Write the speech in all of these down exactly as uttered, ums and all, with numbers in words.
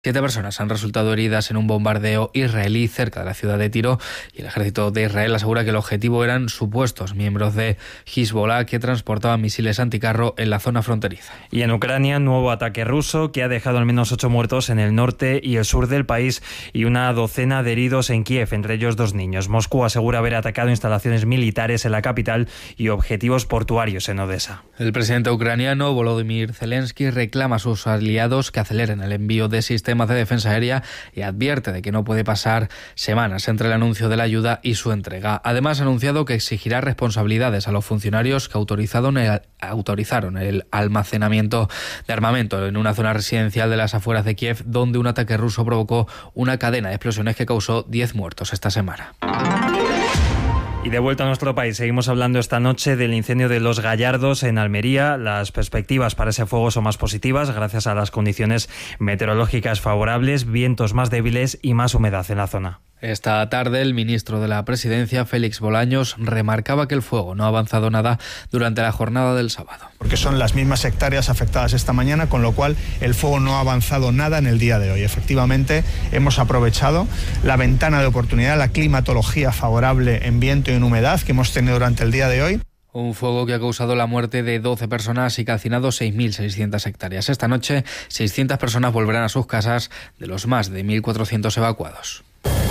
Siete personas han resultado heridas en un bombardeo israelí cerca de la ciudad de Tiro y el ejército de Israel asegura que el objetivo eran supuestos miembros de Hezbollah que transportaban misiles anticarro en la zona fronteriza. Y en Ucrania, nuevo ataque ruso que ha dejado al menos ocho muertos en el norte y el sur del país y una docena de heridos en Kiev, entre ellos dos niños. Moscú asegura haber atacado instalaciones militares en la capital y objetivos portuarios en Odessa. El presidente ucraniano Volodymyr Zelensky reclama a sus aliados que aceleren el envío de sistemas de defensa aérea y advierte de que no puede pasar semanas entre el anuncio de la ayuda y su entrega. Además, ha anunciado que exigirá responsabilidades a los funcionarios que autorizaron el, autorizaron el almacenamiento de armamento en una zona residencial de las afueras de Kiev, donde un ataque ruso provocó una cadena de explosiones que causó diez muertos esta semana. Y de vuelta a nuestro país, seguimos hablando esta noche del incendio de Los Gallardos en Almería. Las perspectivas para ese fuego son más positivas gracias a las condiciones meteorológicas favorables, vientos más débiles y más humedad en la zona. Esta tarde, el ministro de la Presidencia, Félix Bolaños, remarcaba que el fuego no ha avanzado nada durante la jornada del sábado. Porque son las mismas hectáreas afectadas esta mañana, con lo cual el fuego no ha avanzado nada en el día de hoy. Efectivamente, hemos aprovechado la ventana de oportunidad, la climatología favorable en viento y en humedad que hemos tenido durante el día de hoy. Un fuego que ha causado la muerte de doce personas y calcinado seis mil seiscientas hectáreas. Esta noche, seiscientas personas volverán a sus casas de los más de mil cuatrocientos evacuados.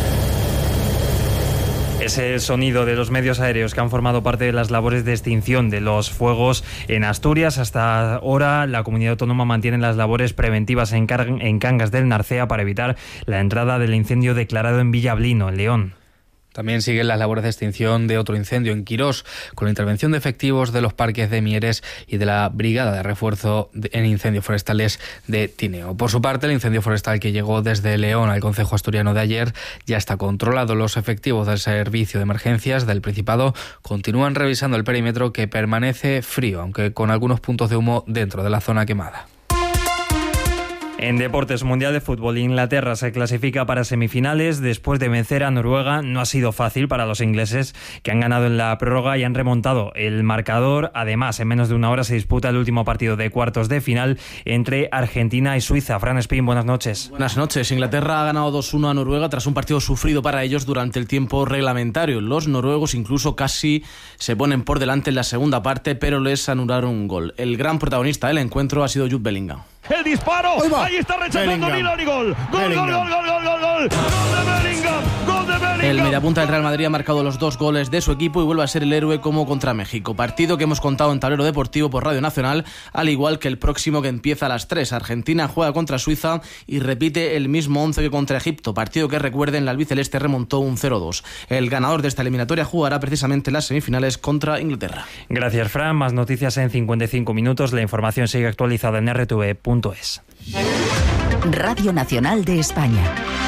Es el sonido de los medios aéreos que han formado parte de las labores de extinción de los fuegos en Asturias. Hasta ahora, la comunidad autónoma mantiene las labores preventivas en, Car- en Cangas del Narcea para evitar la entrada del incendio declarado en Villablino, en León. También siguen las labores de extinción de otro incendio en Quirós, con la intervención de efectivos de los parques de Mieres y de la Brigada de Refuerzo en Incendios Forestales de Tineo. Por su parte, el incendio forestal que llegó desde León al concejo asturiano de ayer ya está controlado. Los efectivos del Servicio de Emergencias del Principado continúan revisando el perímetro, que permanece frío, aunque con algunos puntos de humo dentro de la zona quemada. En deportes, Mundial de Fútbol, Inglaterra se clasifica para semifinales después de vencer a Noruega. No ha sido fácil para los ingleses, que han ganado en la prórroga y han remontado el marcador. Además, en menos de una hora se disputa el último partido de cuartos de final entre Argentina y Suiza. Fran Espín, buenas noches. Buenas noches. Inglaterra ha ganado dos uno a Noruega tras un partido sufrido para ellos durante el tiempo reglamentario. Los noruegos incluso casi se ponen por delante en la segunda parte, pero les anularon un gol. El gran protagonista del encuentro ha sido Jude Bellingham. El disparo, ahí está rechazando Milón y gol. Gol, gol, gol, gol, gol, gol, gol. Gol de Bellingham, gol de Bellingham. El mediapunta del Real Madrid ha marcado los dos goles de su equipo y vuelve a ser el héroe como contra México. Partido que hemos contado en Tablero Deportivo por Radio Nacional, al igual que el próximo que empieza a las tres. Argentina juega contra Suiza y repite el mismo once que contra Egipto. Partido que, recuerden, la albiceleste remontó un cero dos. El ganador de esta eliminatoria jugará precisamente las semifinales contra Inglaterra. Gracias, Fran. Más noticias en cincuenta y cinco minutos. La información sigue actualizada en erre te ve punto es. Radio Nacional de España.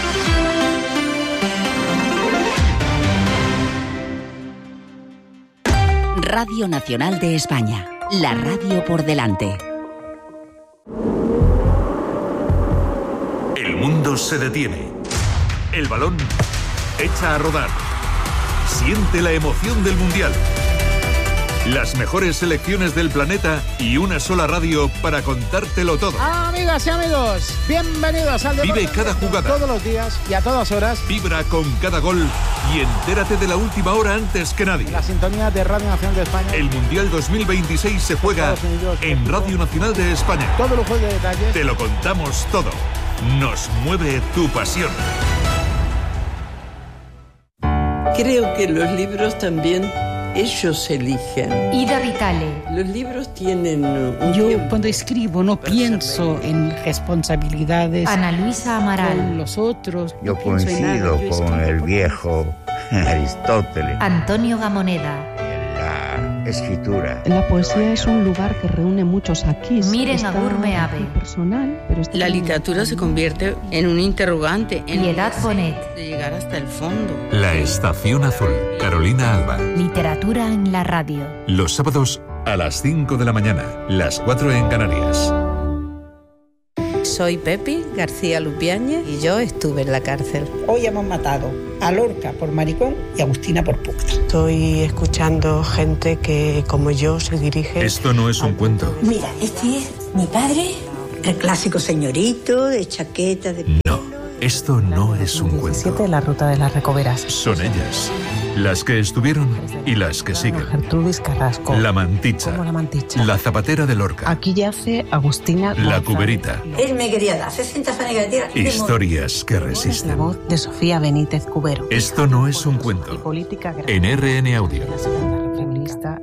Radio Nacional de España. La radio por delante. El mundo se detiene. El balón echa a rodar. Siente la emoción del Mundial. Las mejores selecciones del planeta y una sola radio para contártelo todo. Amigas y amigos, bienvenidos al Deporte. Vive cada jugada, todos los días y a todas horas. Vibra con cada gol y entérate de la última hora antes que nadie. La sintonía de Radio Nacional de España. El Mundial dos mil veintiséis se juega Unidos, en Radio Nacional de España. Todo lujo de detalles. Te lo contamos todo. Nos mueve tu pasión. Creo que los libros también ellos eligen. Ida Vitale. Los libros tienen un Yo cuando escribo no pienso en responsabilidades. Ana Luisa Amaral. Con los otros. Yo coincido Yo con el viejo Aristóteles. Antonio Gamoneda. La escritura. La poesía es un lugar que reúne muchos aquí. Miren a Gurmeave. Personal, pero la literatura se convierte en un interrogante. En Piedad Bonet. De llegar hasta el fondo. La Estación Azul. Carolina Alba. Literatura en la radio. Los sábados a las cinco de la mañana. Las cuatro en Canarias. Soy Pepi García Lupiáñez y yo estuve en la cárcel. Hoy hemos matado a Lorca por maricón y a Agustina por puta. Estoy escuchando gente que, como yo, se dirige... Esto no es un cuento. Mira, este es mi padre El clásico señorito de chaqueta de... No, esto no es un cuento. La ruta de las Recoveras. Son ellas, las que estuvieron y las que siguen. Gertrudis Carrasco. La Manticha. ¿Cómo la Manticha? La Zapatera de Lorca. Aquí yace Agustina La González. Cuberita. Él me quería dar sesenta fanegas de tierra. Historias que La resisten. voz de Sofía Benítez Cubero. Esto no es un cuento. Y política En R N Audio. La segunda feminista.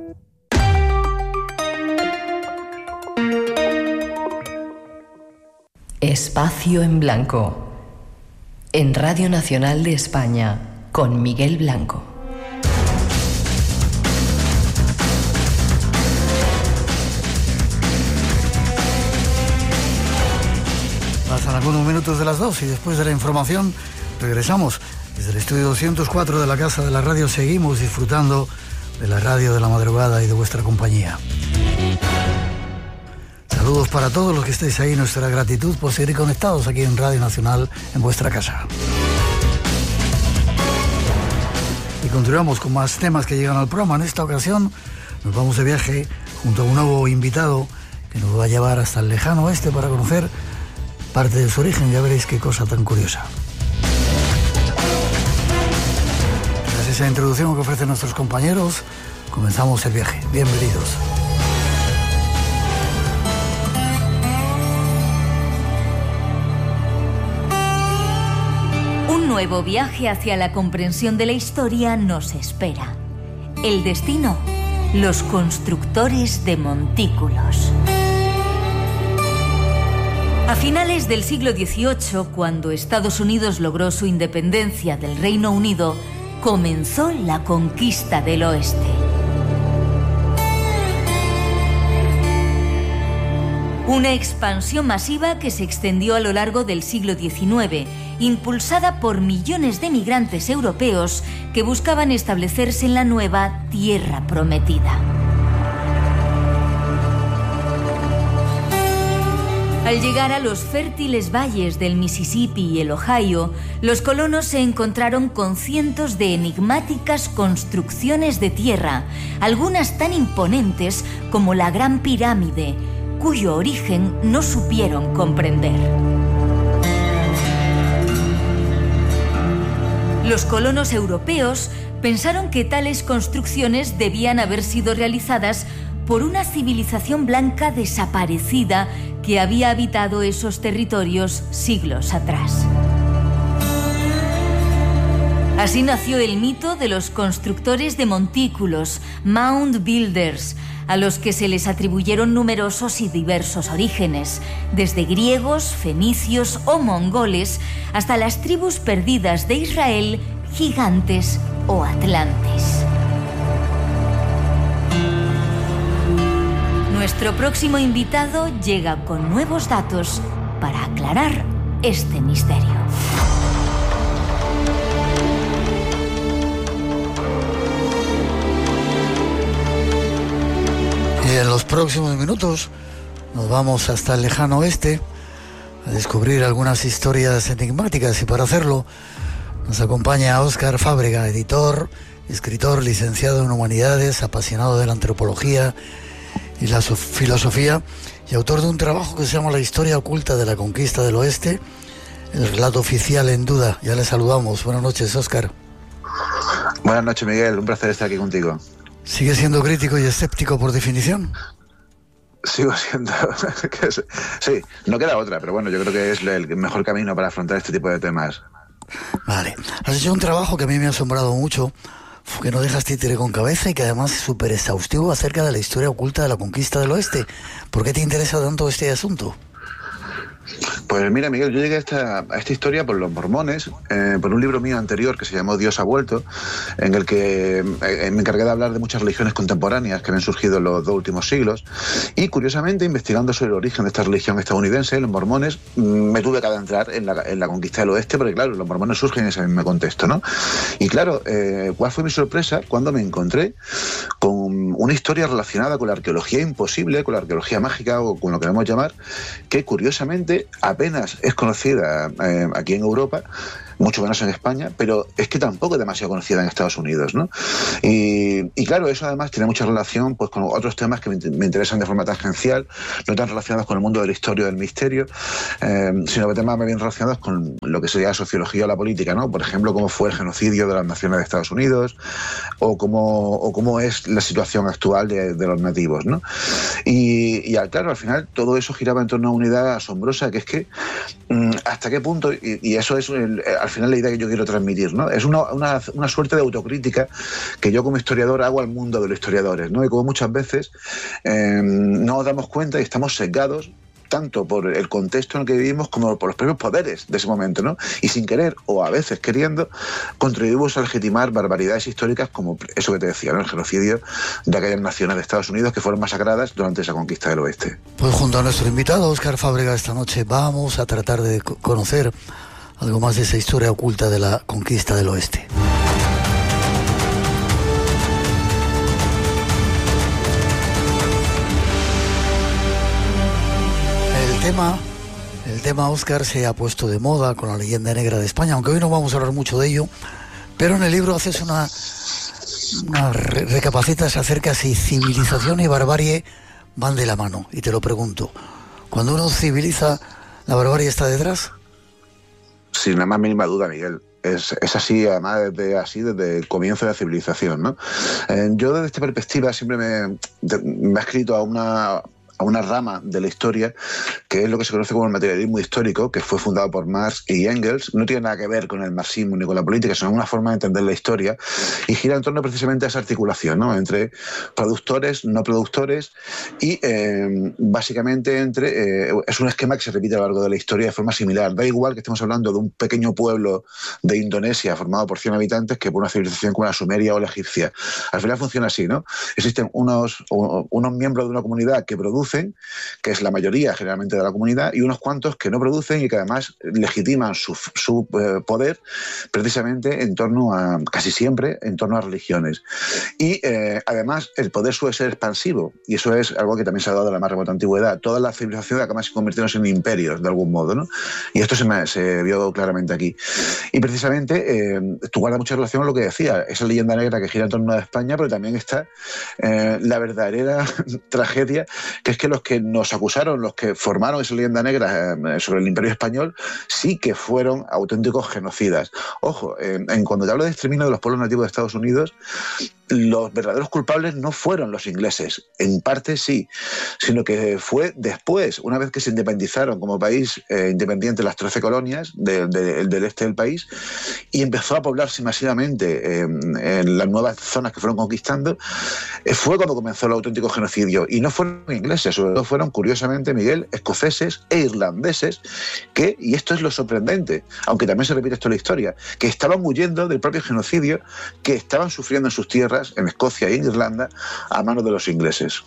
Espacio en Blanco. En Radio Nacional de España, con Miguel Blanco. Pasan algunos minutos de las dos y después de la información regresamos. Desde el estudio doscientos cuatro de la Casa de la Radio seguimos disfrutando de la radio de la madrugada y de vuestra compañía. Saludos para todos los que estéis ahí, nuestra gratitud por seguir conectados aquí en Radio Nacional, en vuestra casa. Y continuamos con más temas que llegan al programa. En esta ocasión nos vamos de viaje junto a un nuevo invitado que nos va a llevar hasta el lejano oeste para conocer parte de su origen. Ya veréis qué cosa tan curiosa. Tras esa introducción que ofrecen nuestros compañeros, comenzamos el viaje. Bienvenidos. Un nuevo viaje hacia la comprensión de la historia nos espera. El destino, los constructores de montículos. A finales del siglo dieciocho, cuando Estados Unidos logró su independencia del Reino Unido, comenzó la conquista del oeste. Una expansión masiva que se extendió a lo largo del siglo diecinueve, impulsada por millones de migrantes europeos que buscaban establecerse en la nueva Tierra Prometida. Al llegar a los fértiles valles del Mississippi y el Ohio, los colonos se encontraron con cientos de enigmáticas construcciones de tierra, algunas tan imponentes como la Gran Pirámide, cuyo origen no supieron comprender. Los colonos europeos pensaron que tales construcciones debían haber sido realizadas por una civilización blanca desaparecida que había habitado esos territorios siglos atrás. Así nació el mito de los constructores de montículos, Mound Builders, a los que se les atribuyeron numerosos y diversos orígenes, desde griegos, fenicios o mongoles, hasta las tribus perdidas de Israel, gigantes o atlantes. Nuestro próximo invitado llega con nuevos datos para aclarar este misterio. Y en los próximos minutos nos vamos hasta el lejano oeste a descubrir algunas historias enigmáticas, y para hacerlo nos acompaña Óscar Fábrega, editor, escritor, licenciado en Humanidades, apasionado de la antropología y la so- filosofía y autor de un trabajo que se llama La historia oculta de la conquista del oeste, el relato oficial en duda. Ya le saludamos. Buenas noches, Óscar. Buenas noches, Miguel. Un placer estar aquí contigo. ¿Sigue siendo crítico y escéptico por definición? Sigo siendo... sí, no queda otra, pero bueno, yo creo que es el mejor camino para afrontar este tipo de temas. Vale. Has hecho un trabajo que a mí me ha asombrado mucho, que no dejas títere con cabeza y que además es súper exhaustivo acerca de la historia oculta de la conquista del oeste. ¿Por qué te interesa tanto este asunto? Pues mira, Miguel, yo llegué a esta, a esta historia por los mormones, eh, por un libro mío anterior que se llamó Dios ha vuelto, en el que eh, me encargué de hablar de muchas religiones contemporáneas que habían surgido en los dos últimos siglos, y curiosamente, investigando sobre el origen de esta religión estadounidense, los mormones, me tuve que adentrar en la, en la conquista del oeste, porque claro, los mormones surgen en ese mismo contexto, ¿no? Y claro, eh, ¿cuál fue mi sorpresa cuando me encontré con una historia relacionada con la arqueología imposible, con la arqueología mágica, o como lo queramos llamar, que curiosamente apenas es conocida eh, aquí en Europa, mucho menos en España, pero es que tampoco es demasiado conocida en Estados Unidos, ¿no? Y, y claro, eso además tiene mucha relación pues con otros temas que me, me interesan de forma tangencial, no tan relacionados con el mundo de la historia o del misterio, eh, sino que temas más bien relacionados con lo que sería la sociología o la política, ¿no? Por ejemplo, cómo fue el genocidio de las naciones de Estados Unidos o cómo, o cómo es la situación actual de, de los nativos, ¿no? Y, y claro, al final todo eso giraba en torno a una unidad asombrosa, que es que mmm, hasta qué punto, y, y eso es el, al final la idea que yo quiero transmitir, ¿no? Es una, una, una suerte de autocrítica que yo como historiador hago al mundo de los historiadores, ¿no? Y como muchas veces eh, no nos damos cuenta y estamos sesgados tanto por el contexto en el que vivimos como por los propios poderes de ese momento, ¿no? Y sin querer, o a veces queriendo, contribuimos a legitimar barbaridades históricas como eso que te decía, ¿no? El genocidio de aquellas naciones de Estados Unidos que fueron masacradas durante esa conquista del oeste. Pues junto a nuestro invitado, Óscar Fábrega, esta noche vamos a tratar de conocer algo más de esa historia oculta de la conquista del oeste. El tema, el tema, Óscar, se ha puesto de moda con la leyenda negra de España, aunque hoy no vamos a hablar mucho de ello, pero en el libro haces una, una re- recapacitas acerca si civilización y barbarie van de la mano. Y te lo pregunto, ¿cuando uno civiliza, la barbarie está detrás? Sin la más mínima duda, Miguel. Es, es así, además, desde, así desde el comienzo de la civilización, ¿no? Eh, yo desde esta perspectiva siempre me, de, me he escrito a una... a una rama de la historia que es lo que se conoce como el materialismo histórico, que fue fundado por Marx y Engels. No tiene nada que ver con el marxismo ni con la política, sino una forma de entender la historia, y gira en torno precisamente a esa articulación, ¿no? Entre productores, no productores, y eh, básicamente entre eh, es un esquema que se repite a lo largo de la historia de forma similar. Da igual que estemos hablando de un pequeño pueblo de Indonesia formado por cien habitantes que por una civilización como la sumeria o la egipcia. Al final funciona así, ¿no? Existen unos, unos miembros de una comunidad que producen, que es la mayoría generalmente de la comunidad, y unos cuantos que no producen y que además legitiman su, su eh, poder precisamente en torno a, casi siempre, en torno a religiones. Y eh, además el poder suele ser expansivo, y eso es algo que también se ha dado en la más remota antigüedad. Todas las civilizaciones además se convirtieron en imperios de algún modo, ¿no? Y esto se, me, se vio claramente aquí. Y precisamente eh, tú guardas mucha relación con lo que decía, esa leyenda negra que gira en torno a España, pero también está eh, la verdadera tragedia, que es que los que nos acusaron, los que formaron esa leyenda negra eh, sobre el Imperio Español, sí que fueron auténticos genocidas. Ojo, eh, en cuando te hablo de exterminio de los pueblos nativos de Estados Unidos, los verdaderos culpables no fueron los ingleses, en parte sí, sino que fue después, una vez que se independizaron como país eh, independiente las trece colonias de, de, del este del país, y empezó a poblarse masivamente eh, en las nuevas zonas que fueron conquistando, eh, fue cuando comenzó el auténtico genocidio. Y no fueron ingleses, sobre todo fueron, curiosamente, Miguel, escoceses e irlandeses, que, y esto es lo sorprendente, aunque también se repite esto en la historia, que estaban huyendo del propio genocidio que estaban sufriendo en sus tierras, en Escocia y en Irlanda, a manos de los ingleses.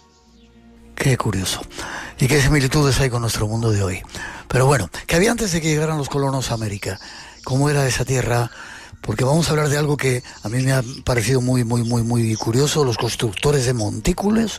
Qué curioso. Y qué similitudes hay con nuestro mundo de hoy. Pero bueno, ¿qué había antes de que llegaran los colonos a América? ¿Cómo era esa tierra? Porque vamos a hablar de algo que a mí me ha parecido muy, muy, muy, muy curioso, los constructores de montículos,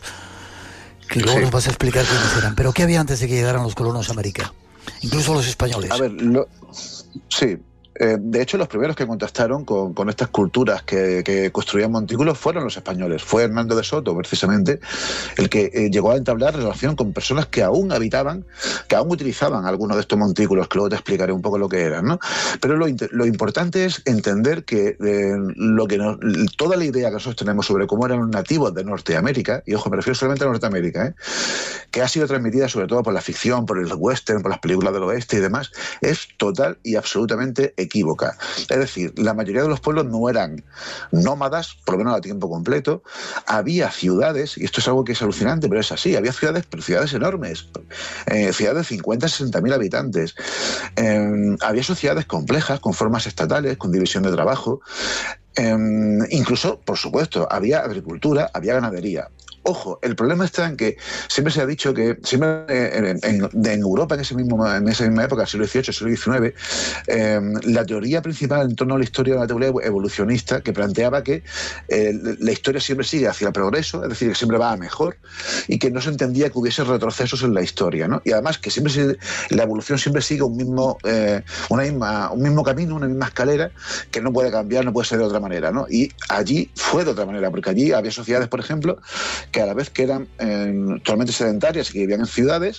que luego sí nos vas a explicar quiénes eran. Pero ¿qué había antes de que llegaran los colonos a América? Incluso los españoles. A ver, lo, sí... Eh, de hecho, los primeros que contactaron con, con estas culturas que, que construían montículos fueron los españoles. Fue Hernando de Soto, precisamente, el que eh, llegó a entablar relación con personas que aún habitaban, que aún utilizaban algunos de estos montículos, que luego te explicaré un poco lo que eran, ¿no? Pero lo, lo importante es entender que, eh, lo que nos, toda la idea que nosotros tenemos sobre cómo eran los nativos de Norteamérica, y ojo, me refiero solamente a Norteamérica, ¿eh? que ha sido transmitida sobre todo por la ficción, por el western, por las películas del oeste y demás, es total y absolutamente equívoca. Es decir, la mayoría de los pueblos no eran nómadas, por lo menos a tiempo completo. Había ciudades, y esto es algo que es alucinante, pero es así, había ciudades, pero ciudades enormes, eh, ciudades de cincuenta a sesenta mil habitantes. Eh, había sociedades complejas, con formas estatales, con división de trabajo. Eh, incluso, por supuesto, había agricultura, había ganadería. Ojo, el problema está en que siempre se ha dicho que siempre en, en, en Europa en, ese mismo, en esa misma época, siglo dieciocho, siglo diecinueve, eh, la teoría principal en torno a la historia de la teoría evolucionista que planteaba que eh, la historia siempre sigue hacia el progreso, es decir, que siempre va a mejor y que no se entendía que hubiese retrocesos en la historia, ¿no? Y además que siempre se, la evolución siempre sigue un mismo, eh, una misma, un mismo camino, una misma escalera que no puede cambiar, no puede ser de otra manera, ¿no? Y allí fue de otra manera, porque allí había sociedades, por ejemplo, que a la vez que eran eh, totalmente sedentarias y que vivían en ciudades,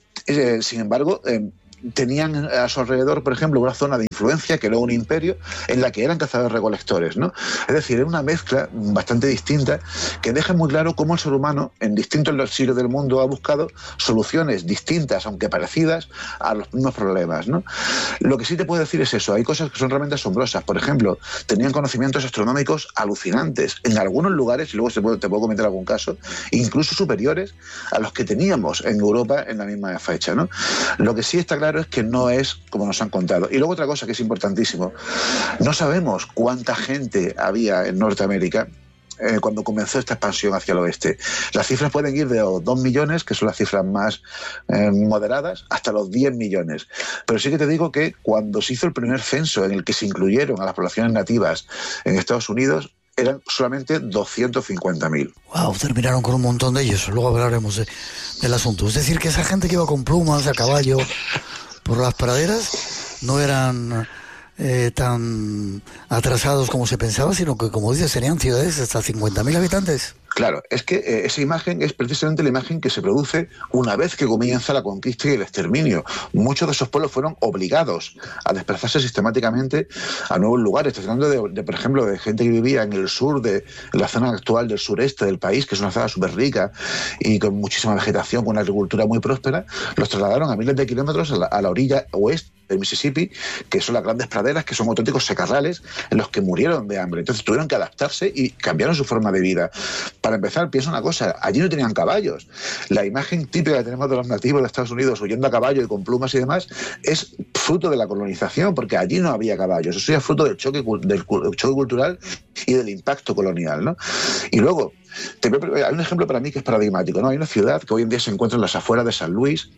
eh, sin embargo, eh, tenían a su alrededor, por ejemplo, una zona de influencia que era un imperio en la que eran cazadores-recolectores, ¿no? Es decir, era una mezcla bastante distinta que deja muy claro cómo el ser humano en distintos sitios del mundo ha buscado soluciones distintas, aunque parecidas, a los mismos problemas, ¿no? Lo que sí te puedo decir es eso, hay cosas que son realmente asombrosas. Por ejemplo, tenían conocimientos astronómicos alucinantes en algunos lugares, y luego te puedo, te puedo comentar algún caso, incluso superiores a los que teníamos en Europa en la misma fecha, ¿no? Lo que sí está claro es que no es como nos han contado. Y luego otra cosa que es importantísimo, no sabemos cuánta gente había en Norteamérica eh, cuando comenzó esta expansión hacia el oeste. Las cifras pueden ir de los dos millones, que son las cifras más eh, moderadas, hasta los diez millones. Pero sí que te digo que cuando se hizo el primer censo en el que se incluyeron a las poblaciones nativas en Estados Unidos, eran solamente doscientos cincuenta mil. Wow, terminaron con un montón de ellos. Luego hablaremos de, del asunto. Es decir, que esa gente que iba con plumas a caballo por las praderas no eran eh, tan atrasados como se pensaba, sino que, como dices, tenían ciudades hasta cincuenta mil habitantes. Claro, es que eh, esa imagen es precisamente la imagen que se produce una vez que comienza la conquista y el exterminio. Muchos de esos pueblos fueron obligados a desplazarse sistemáticamente a nuevos lugares. Estoy hablando de, de, por ejemplo, de gente que vivía en el sur, de en la zona actual del sureste del país, que es una zona súper rica y con muchísima vegetación, con una agricultura muy próspera. Los trasladaron a miles de kilómetros a la, a la orilla oeste del Mississippi, que son las grandes praderas, que son auténticos secarrales en los que murieron de hambre. Entonces tuvieron que adaptarse y cambiaron su forma de vida. Para empezar, piensa una cosa, allí no tenían caballos. La imagen típica que tenemos de los nativos de Estados Unidos huyendo a caballo y con plumas y demás es fruto de la colonización, porque allí no había caballos. Eso es fruto del choque, del choque cultural y del impacto colonial, ¿no? Y luego, te, hay un ejemplo para mí que es paradigmático, ¿no? Hay una ciudad que hoy en día se encuentra en las afueras de San Luis,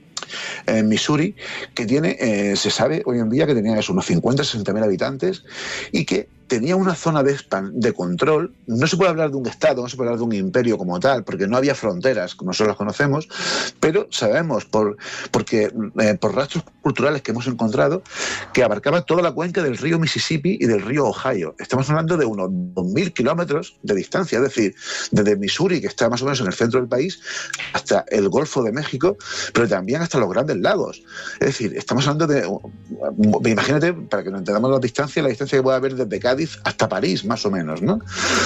en Missouri, que tiene, eh, se sabe hoy en día que tenía eso, unos cincuenta a sesenta mil habitantes y que tenía una zona de, de control. No se puede hablar de un estado, no se puede hablar de un imperio como tal, porque no había fronteras como nosotros las conocemos, pero sabemos por, porque, eh, por rastros culturales que hemos encontrado que abarcaba toda la cuenca del río Mississippi y del río Ohio. Estamos hablando de unos dos mil kilómetros de distancia, es decir, desde Missouri, que está más o menos en el centro del país, hasta el Golfo de México, pero también hasta los Grandes Lagos. Es decir, estamos hablando de, imagínate, para que nos entendamos la distancia, la distancia que puede haber desde Cádiz hasta París, más o menos, ¿no?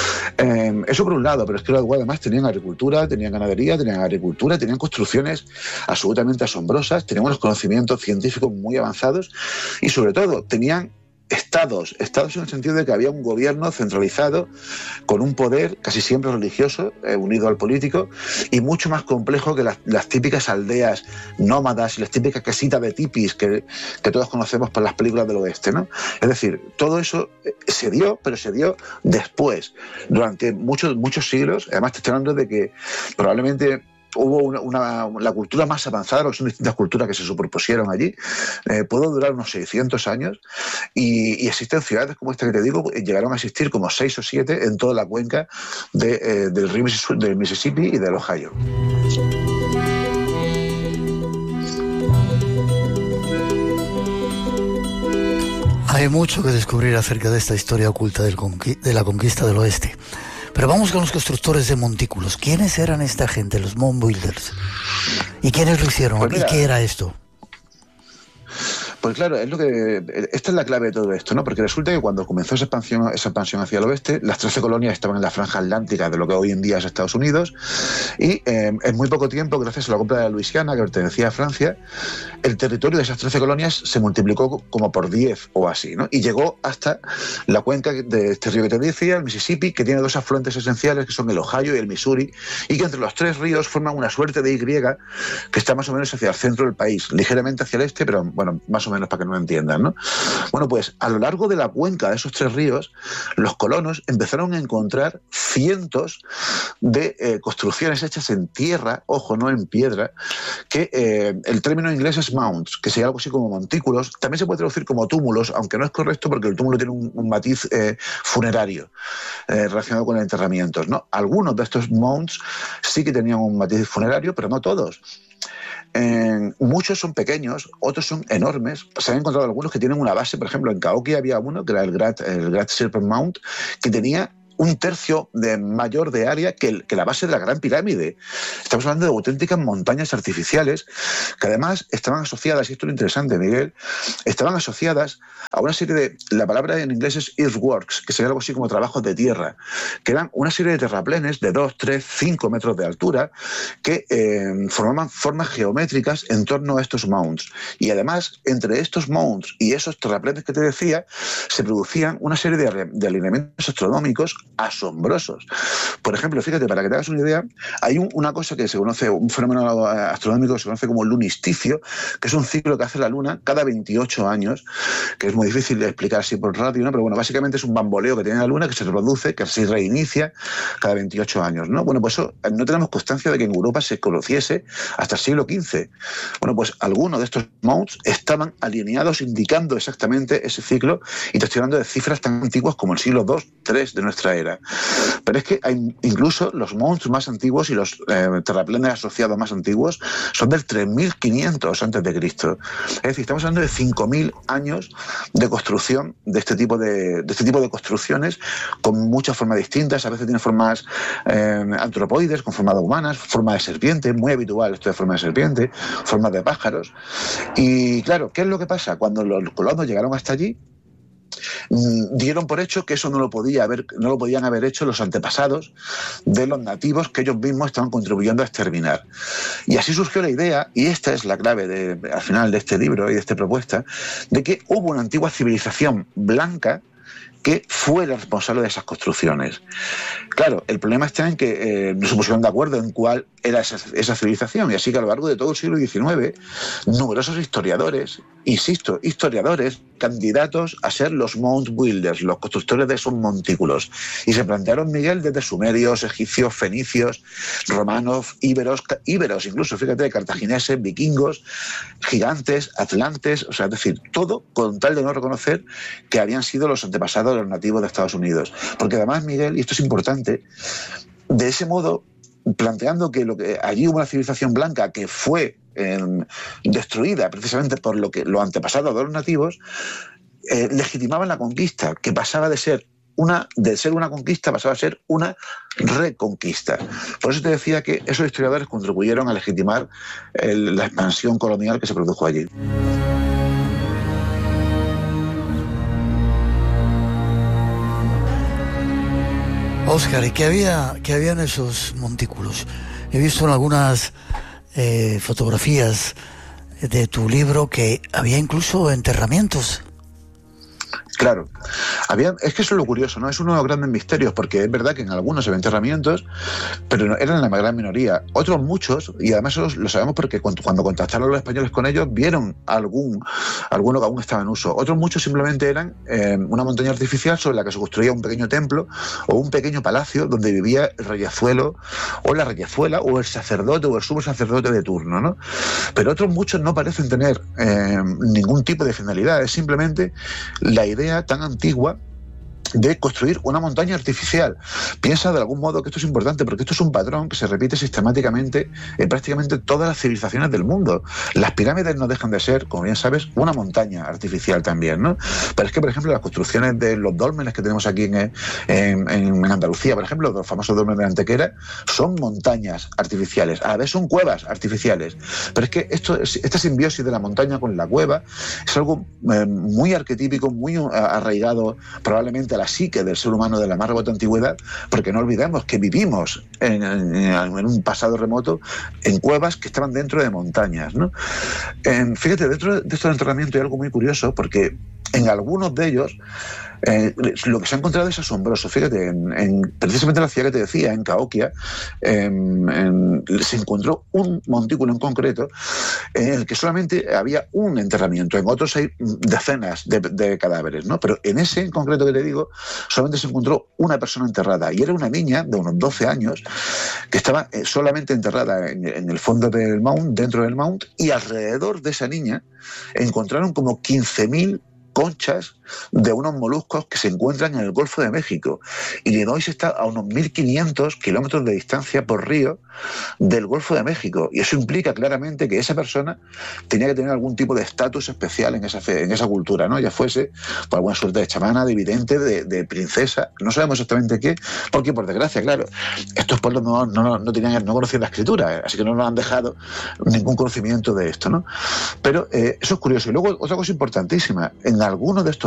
Eh, eso por un lado, pero es que luego además tenían agricultura, tenían ganadería, tenían agricultura, tenían construcciones absolutamente asombrosas, tenían unos conocimientos científicos muy avanzados y sobre todo tenían estados, estados en el sentido de que había un gobierno centralizado con un poder casi siempre religioso, eh, unido al político, y mucho más complejo que las, las típicas aldeas nómadas y las típicas casitas de tipis que, que todos conocemos por las películas del oeste, ¿no? Es decir, todo eso se dio, pero se dio después, durante muchos, muchos siglos. Además te estoy hablando de que probablemente hubo una, una, la cultura más avanzada, porque son distintas culturas que se superpusieron allí, eh, pudo durar unos seiscientos años y, y existen ciudades como esta que te digo, llegaron a existir como seis o siete en toda la cuenca de, eh, del río del Mississippi y del Ohio. Hay mucho que descubrir acerca de esta historia oculta del conqui- de la conquista del oeste. Pero vamos con los constructores de montículos. ¿Quiénes eran esta gente, los Mound Builders? ¿Y quiénes lo hicieron? Pues mira, ¿y qué era esto? Pues claro, es lo que esta es la clave de todo esto, ¿no? Porque resulta que cuando comenzó esa expansión, esa expansión hacia el oeste, las trece colonias estaban en la franja atlántica de lo que hoy en día es Estados Unidos, y eh, en muy poco tiempo, gracias a la compra de la Luisiana, que pertenecía a Francia, el territorio de esas trece colonias se multiplicó como por diez o así, ¿no? Y llegó hasta la cuenca de este río que te decía, el Mississippi, que tiene dos afluentes esenciales, que son el Ohio y el Missouri, y que entre los tres ríos forman una suerte de Y que está más o menos hacia el centro del país, ligeramente hacia el este, pero bueno, más o menos menos para que no entiendan, ¿no? Bueno, pues a lo largo de la cuenca de esos tres ríos, los colonos empezaron a encontrar cientos de eh, construcciones hechas en tierra, ojo, no en piedra, que eh, el término inglés es mounds, que sería algo así como montículos. También se puede traducir como túmulos, aunque no es correcto porque el túmulo tiene un, un matiz eh, funerario eh, relacionado con enterramientos, ¿no? Algunos de estos mounds sí que tenían un matiz funerario, pero no todos. Eh, muchos son pequeños, otros son enormes. Se han encontrado algunos que tienen una base. Por ejemplo, en Caoqui había uno que era el Great, el Great Serpent Mount, que tenía un tercio de mayor de área que, el, que la base de la Gran Pirámide. Estamos hablando de auténticas montañas artificiales que además estaban asociadas, y esto es lo interesante, Miguel, estaban asociadas a una serie de, la palabra en inglés es earthworks, que sería algo así como trabajos de tierra, que eran una serie de terraplenes de dos, tres, cinco metros de altura que eh, formaban formas geométricas en torno a estos mounds. Y además, entre estos mounds y esos terraplenes que te decía, se producían una serie de, de alineamientos astronómicos asombrosos. Por ejemplo, fíjate, para que te hagas una idea, hay un, una cosa que se conoce, un fenómeno astronómico que se conoce como lunisticio, que es un ciclo que hace la Luna cada veintiocho años, que es muy difícil de explicar así por radio, ¿no? Pero bueno, básicamente es un bamboleo que tiene la Luna que se reproduce, que se reinicia cada veintiocho años, ¿no? Bueno, pues eso no tenemos constancia de que en Europa se conociese hasta el siglo quince. Bueno, pues algunos de estos mounts estaban alineados indicando exactamente ese ciclo, y te estoy hablando de cifras tan antiguas como el siglo dos, tres de nuestra era. Pero es que hay incluso los mounts más antiguos y los eh, terraplenes asociados más antiguos son del tres mil quinientos antes de Cristo. Es decir, estamos hablando de cinco mil años de construcción de este tipo de, de este tipo de construcciones con muchas formas distintas. A veces tienen formas eh, antropoides, con formas humanas, forma de serpiente, muy habitual esto de forma de serpiente, formas de pájaros. Y claro, ¿qué es lo que pasa? Cuando los colonos llegaron hasta allí, dieron por hecho que eso no lo podía haber, no lo podían haber hecho los antepasados de los nativos que ellos mismos estaban contribuyendo a exterminar. Y así surgió la idea, y esta es la clave de, al final de este libro y de esta propuesta, de que hubo una antigua civilización blanca que fue la responsable de esas construcciones. Claro, el problema está en que eh, no se pusieron de acuerdo en cuál era esa, esa civilización, y así que a lo largo de todo el siglo diecinueve, numerosos historiadores, insisto, historiadores, candidatos a ser los Mound Builders, los constructores de esos montículos, y se plantearon, Miguel, desde sumerios, egipcios, fenicios, romanos, íberos, íberos incluso, fíjate, cartagineses, vikingos, gigantes, atlantes, o sea, es decir, todo con tal de no reconocer que habían sido los antepasados de los nativos de Estados Unidos. Porque además, Miguel, y esto es importante, de ese modo, planteando que, lo que allí hubo una civilización blanca que fue eh, destruida precisamente por lo que los antepasados de los nativos, eh, legitimaban la conquista, que pasaba de ser una de ser una conquista pasaba a ser una reconquista. Por eso te decía que esos historiadores contribuyeron a legitimar el, la expansión colonial que se produjo allí. Óscar, ¿y qué había, qué había en esos montículos? He visto en algunas eh, fotografías de tu libro que había incluso enterramientos. Claro, había, es que eso es lo curioso, ¿no? Es uno de los grandes misterios, porque es verdad que en algunos se ven enterramientos, pero eran la gran minoría. Otros muchos, y además lo, lo sabemos porque cuando, cuando contactaron los españoles con ellos, vieron algún, alguno que aún estaba en uso. Otros muchos simplemente eran eh, una montaña artificial sobre la que se construía un pequeño templo o un pequeño palacio donde vivía el reyezuelo o la reyezuela o el sacerdote o el sumo sacerdote de turno, ¿no? Pero otros muchos no parecen tener eh, ningún tipo de finalidad, es simplemente la idea tan antigua de construir una montaña artificial. Piensa de algún modo que esto es importante, porque esto es un patrón que se repite sistemáticamente en prácticamente todas las civilizaciones del mundo. Las pirámides no dejan de ser, como bien sabes, una montaña artificial también, ¿no? Pero es que, por ejemplo, las construcciones de los dólmenes que tenemos aquí en, en, en Andalucía, por ejemplo, los famosos dólmenes de Antequera, son montañas artificiales, a la vez son cuevas artificiales. Pero es que esto, esta simbiosis de la montaña con la cueva es algo eh, muy arquetípico, muy arraigado probablemente a la psique del ser humano de la más remota antigüedad, porque no olvidemos que vivimos en, en, en un pasado remoto en cuevas que estaban dentro de montañas, ¿no? En, fíjate, dentro de estos enterramientos hay algo muy curioso, porque en algunos de ellos Eh, lo que se ha encontrado es asombroso. Fíjate, en, en, precisamente en la ciudad que te decía, en Cahokia, eh, en, se encontró un montículo en concreto en el que solamente había un enterramiento, en otros hay decenas de, de cadáveres, ¿no? Pero en ese en concreto que te digo, solamente se encontró una persona enterrada, y era una niña de unos doce años que estaba eh, solamente enterrada en, en el fondo del Mount, dentro del Mount, y alrededor de esa niña encontraron como quince mil conchas de unos moluscos que se encuentran en el Golfo de México. Illinois está a unos mil quinientos kilómetros de distancia por río del Golfo de México, y eso implica claramente que esa persona tenía que tener algún tipo de estatus especial en esa fe, en esa cultura, ¿no? Ya fuese por alguna suerte de chamana, de vidente, de, de princesa, no sabemos exactamente qué, porque por desgracia, claro, estos pueblos no, no, no, tenían, no conocían la escritura, así que no nos han dejado ningún conocimiento de esto, ¿no? Pero eh, eso es curioso. Y luego otra cosa importantísima, en algunos de estos